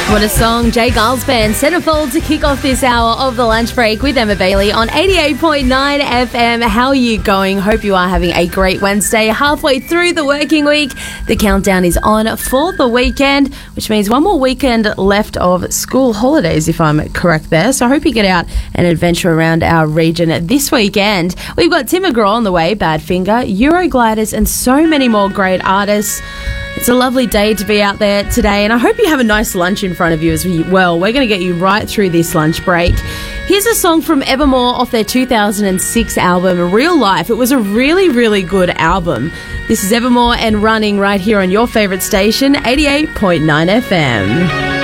What a song. Jay Giles Band, Centerfold to kick off this hour of the lunch break with Emma Bailey on 88.9 FM. How are you going? Hope you are having a great Wednesday. Halfway through the working week, the countdown is on for the weekend, which means one more weekend left of school holidays, if I'm correct there. So I hope you get out and adventure around our region this weekend. We've got Tim McGraw on the way, Badfinger, Eurogliders, and so many more great artists. It's a lovely day to be out there today, and I hope you have a nice lunch in front of you as well. We're going to get you right through this lunch break. Here's a song from Evermore off their 2006 album, Real Life. It was a really, really good album. This is Evermore and Running right here on your favourite station, 88.9 FM.